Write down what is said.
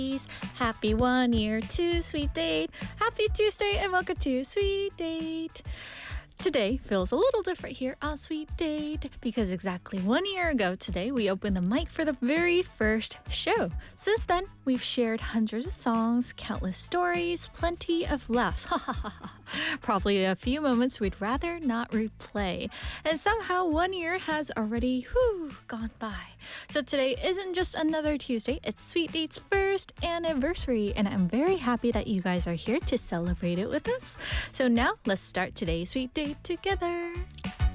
Happy 1 year to Sweet Date. Happy Tuesday and welcome to Sweet Date. Today feels a little different here on Sweet Date because exactly 1 year ago today we opened the mic for the very first show. Since then, we've shared hundreds of songs, countless stories, plenty of laughs. Probably a few moments we'd rather not replay. And somehow 1 year has already gone by. So today isn't just another Tuesday, it's Sweet Date's first anniversary, and I'm very happy that you guys are here to celebrate it with us. So now let's start today's Sweet Date together.